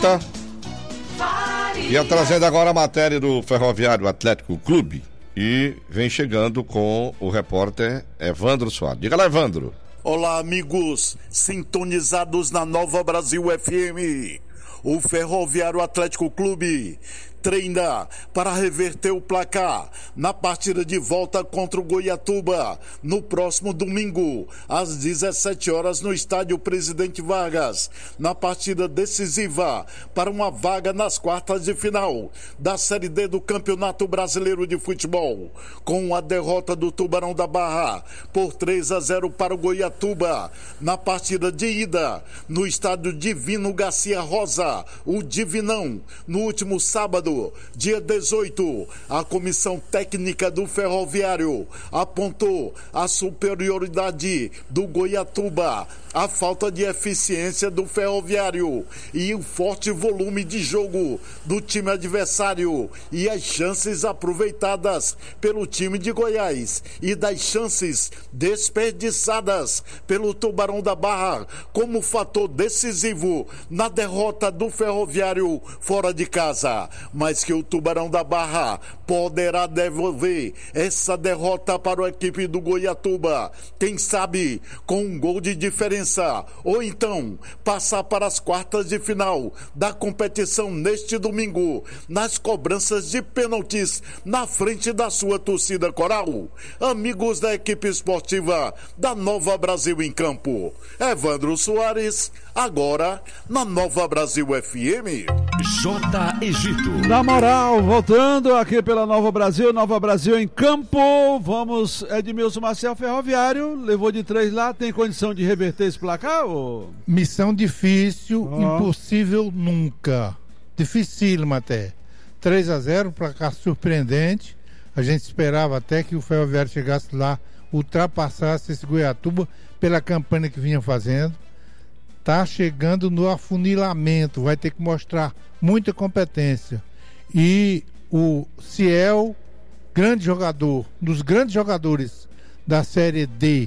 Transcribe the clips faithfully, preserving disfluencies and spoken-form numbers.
volta. E trazendo agora a matéria do Ferroviário Atlético Clube. E vem chegando com o repórter Evandro Soares. Diga lá, Evandro. Olá, amigos, sintonizados na Nova Brasil F M. O Ferroviário Atlético Clube treina para reverter o placar na partida de volta contra o Goiatuba no próximo domingo, às dezessete horas, no estádio Presidente Vargas, na partida decisiva para uma vaga nas quartas de final da Série D do Campeonato Brasileiro de Futebol, com a derrota do Tubarão da Barra por três a zero para o Goiatuba na partida de ida no estádio Divino Garcia Rosa, o Divinão, no último sábado, dia dezoito. A comissão técnica do Ferroviário apontou a superioridade do Goiatuba, a falta de eficiência do Ferroviário e o forte volume de jogo do time adversário e as chances aproveitadas pelo time de Goiás e das chances desperdiçadas pelo Tubarão da Barra como fator decisivo na derrota do Ferroviário fora de casa. Mas que o Tubarão da Barra poderá devolver essa derrota para a equipe do Goiatuba, quem sabe com um gol de diferença, ou então passar para as quartas de final da competição neste domingo, nas cobranças de pênaltis na frente da sua torcida coral. Amigos da equipe esportiva da Nova Brasil em Campo, Evandro Soares, agora na Nova Brasil F M. J. Egito. Na moral, voltando aqui pela Nova Brasil, Nova Brasil em Campo, vamos, Edmilson Marcel. Ferroviário, levou de três lá, tem condição de reverter esse placar? Ou... Missão difícil, oh. impossível nunca, dificílimo até. três a zero, placar surpreendente, a gente esperava até que o Ferroviário chegasse lá, ultrapassasse esse Goiatuba pela campanha que vinha fazendo. Tá chegando no afunilamento, vai ter que mostrar muita competência. E o Ciel, grande jogador, um dos grandes jogadores da Série D,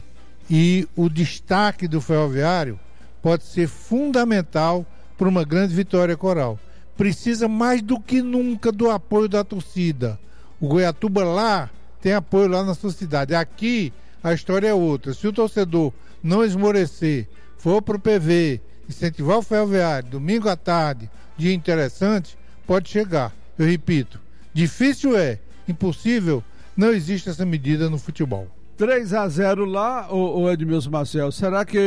e o destaque do Ferroviário pode ser fundamental para uma grande vitória coral. Precisa mais do que nunca do apoio da torcida. O Goiatuba lá tem apoio lá na sua cidade. Aqui a história é outra. Se o torcedor não esmorecer, for pro P V, incentivar o Ferroviário, domingo à tarde, dia interessante, pode chegar. Eu repito, difícil é, impossível, não existe essa medida no futebol. três a zero lá, o, o Edmilson Marcel, será que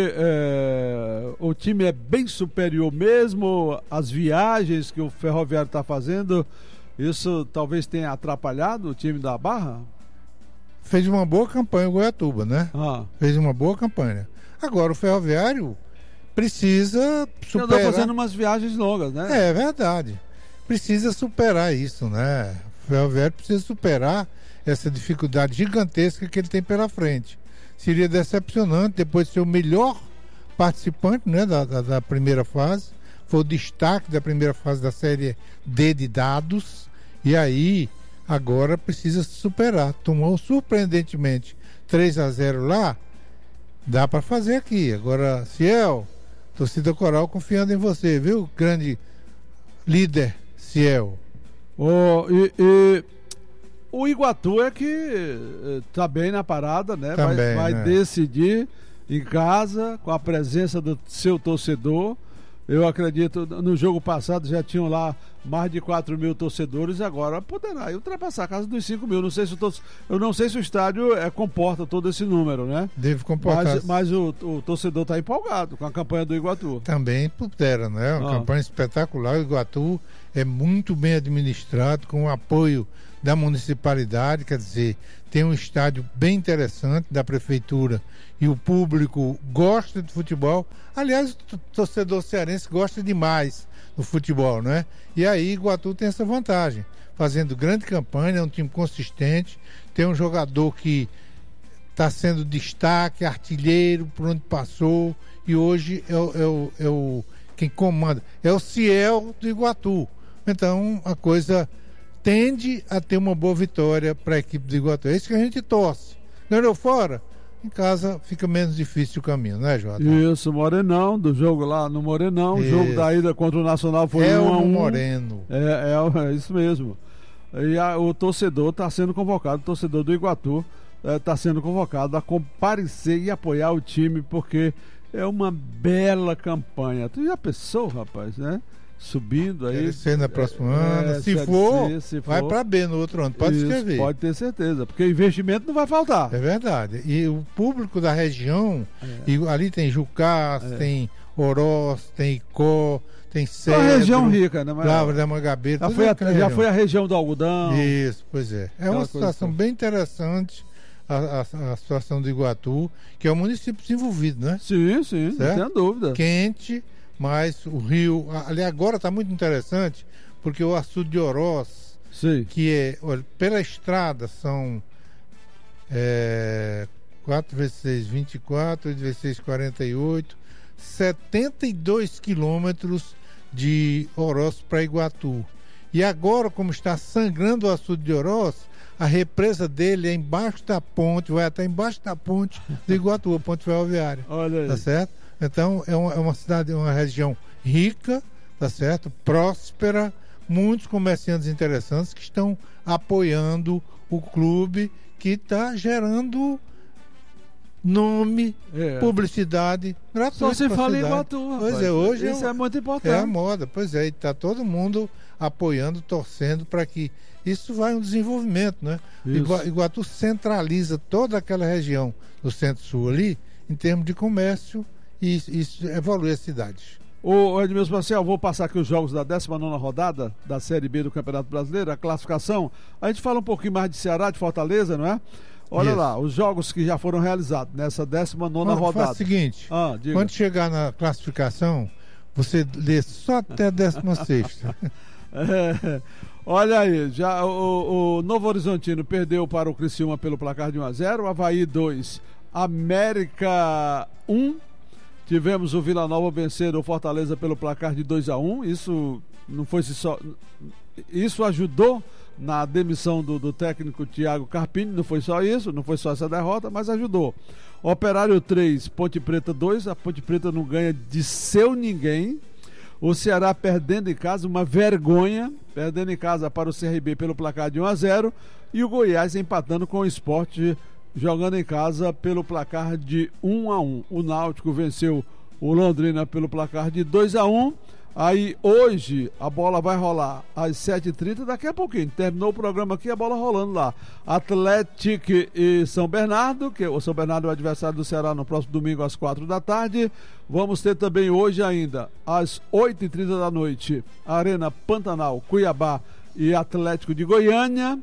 é, o time é bem superior mesmo? As viagens que o Ferroviário está fazendo, isso talvez tenha atrapalhado o time da Barra? Fez uma boa campanha o Goiatuba, né? Ah. Fez uma boa campanha. Agora o Ferroviário precisa superar. Eu tô fazendo umas viagens longas, né? É verdade. Precisa superar isso, né? O Ferroviário precisa superar essa dificuldade gigantesca que ele tem pela frente. Seria decepcionante depois de ser o melhor participante, né, da, da, da primeira fase. Foi o destaque da primeira fase da Série D de dados. E aí, agora precisa se superar. Tomou surpreendentemente três a zero lá. Dá para fazer aqui. Agora, Ciel, torcida coral confiando em você, viu? Grande líder, Ciel. Oh, e, e o Iguatu é que tá bem na parada, né? Também, vai vai né? decidir em casa, com a presença do seu torcedor. Eu acredito, no jogo passado já tinham lá mais de quatro mil torcedores, agora poderá ultrapassar a casa dos cinco mil. Não sei se o tor- eu não sei se o estádio é, comporta todo esse número, né? Deve comportar. Mas, mas o, o torcedor está empolgado com a campanha do Iguatu. Também pudera, né? Uma Ah. campanha espetacular. O Iguatu é muito bem administrado, com o apoio da municipalidade, quer dizer, tem um estádio bem interessante da prefeitura e o público gosta de futebol. Aliás, o torcedor cearense gosta demais do futebol, né? E aí Iguatu tem essa vantagem, fazendo grande campanha, é um time consistente, tem um jogador que está sendo destaque, artilheiro por onde passou, e hoje é o, é o, é o quem comanda, é o Ciel do Iguatu. Então a coisa tende a ter uma boa vitória para a equipe do Iguatu. É isso que a gente torce. Ganhou fora? em casa fica menos difícil o caminho, né, Jota? Isso, Morenão, do jogo lá no Morenão. O jogo da ida contra o Nacional foi é um a um. Moreno. É, é, é isso mesmo. E a, o torcedor está sendo convocado, o torcedor do Iguatu está é, sendo convocado a comparecer e apoiar o time, porque é uma bela campanha. Tu já pensou, rapaz, né? Subindo aí. Ser no próximo é, ano. É, se, for, ser, se for, vai para B no outro ano. Pode isso, escrever. Pode ter certeza, porque investimento não vai faltar. É verdade. E o público da região, é. e ali tem Jucás, é. tem Oroz, tem Icó, tem Cedro. É uma região rica, né? Lavra da Mangabeira. Já, foi a, já foi a região do algodão. Isso, pois é. É uma situação bem interessante. A, a, a situação do Iguatu, que é um município desenvolvido, né? Sim, sim, certo? Sem dúvida. Quente, mas o rio. Ali agora está muito interessante, porque o açude de Oroz, sim. que é, olha, pela estrada são é, quatro vezes seis, vinte e quatro, oito vezes seis, quarenta e oito, setenta e dois quilômetros de Oroz para Iguatu. E agora, como está sangrando o açude de Oroz, a represa dele é embaixo da ponte, vai até embaixo da ponte do Iguatu, a ponte ferroviária. Olha aí. Tá certo? Então, é uma, é uma cidade, uma região rica, tá certo? Próspera, muitos comerciantes interessantes que estão apoiando o clube, que está gerando nome, é. publicidade gratuita. Só se fala em Iguatu, rapaz. Pois é, hoje isso é, é, é muito importante. É a moda, pois é, e está todo mundo apoiando, torcendo para que isso vai um desenvolvimento, né? Igu- Iguatu centraliza toda aquela região do centro-sul ali, em termos de comércio, e isso evolui as cidades. Ô Edmilson Marcel, vou passar aqui os jogos da décima nona rodada da Série B do Campeonato Brasileiro, a classificação. A gente fala um pouquinho mais de Ceará, de Fortaleza, não é? Olha Isso. lá, os jogos que já foram realizados nessa décima nona rodada. Faz o seguinte, ah, quando chegar na classificação, você lê só até a décima sexta. É, olha aí, já o, o Novo Horizontino perdeu para o Criciúma pelo placar de um a zero, o Avaí dois, América um, tivemos o Vila Nova vencer o Fortaleza pelo placar de dois a um, isso não foi só, isso ajudou na demissão do, do técnico Thiago Carpini, não foi só isso, não foi só essa derrota, mas ajudou. Operário três, Ponte Preta dois, a Ponte Preta não ganha de seu ninguém. O Ceará perdendo em casa, uma vergonha, perdendo em casa para o C R B pelo placar de um a zero, e o Goiás empatando com o Sport, jogando em casa pelo placar de um a um. O Náutico venceu o Londrina pelo placar de dois a um. Aí hoje a bola vai rolar às sete e trinta, daqui a pouquinho. Terminou o programa aqui, a bola rolando lá. Atlético e São Bernardo, que o São Bernardo é o adversário do Ceará no próximo domingo às quatro da tarde. Vamos ter também hoje ainda, às oito e trinta da noite, Arena Pantanal, Cuiabá e Atlético de Goiânia.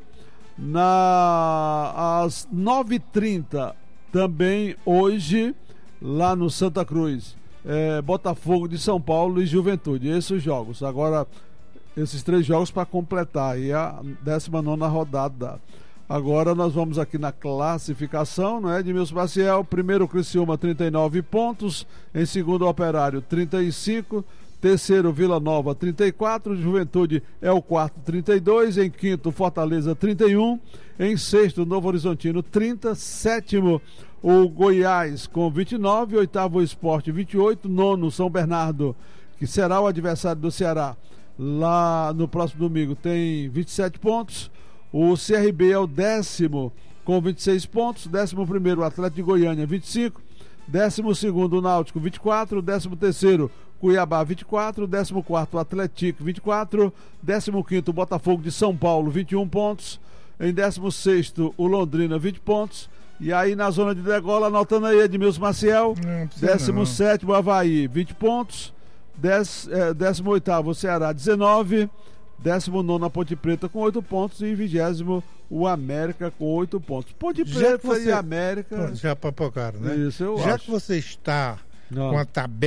Na, às nove e trinta também hoje, lá no Santa Cruz. É, Botafogo de São Paulo e Juventude, esses os jogos. Agora, esses três jogos para completar aí a décima nona rodada. Agora nós vamos aqui na classificação, não é? Edmilson Maciel, primeiro Criciúma, trinta e nove pontos, em segundo Operário, trinta e cinco, terceiro Vila Nova, trinta e quatro, Juventude é o quarto, trinta e dois, em quinto Fortaleza, trinta e um, em sexto Novo Horizontino, trinta, sétimo o Goiás com vinte e nove, oitavo o Sport vinte e oito, nono São Bernardo, que será o adversário do Ceará lá no próximo domingo, tem vinte e sete pontos. O C R B é o décimo com vinte e seis pontos, décimo primeiro o Atlético de Goiânia vinte e cinco, décimo segundo o Náutico vinte e quatro, décimo terceiro Cuiabá vinte e quatro, décimo quarto o Atlético vinte e quatro, décimo quinto o Botafogo de São Paulo vinte e um pontos, em décimo sexto o Londrina vinte pontos. E aí na zona de degola, anotando aí Edmilson Maciel, décimo sétimo Avaí, vinte pontos, décimo oitavo o Ceará, dezenove, décimo nono a Ponte Preta com oito pontos e vigésimo o América com oito pontos. Ponte Preta você... e América... Já papocaram, né? Isso, eu Já acho. que você está Não. com a tabela